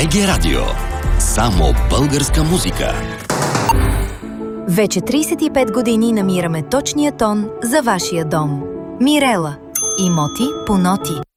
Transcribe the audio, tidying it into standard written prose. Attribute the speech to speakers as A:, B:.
A: БГ Радио. Само българска музика.
B: Вече 35 години намираме точния тон за вашия дом. Мирела. Имоти по ноти.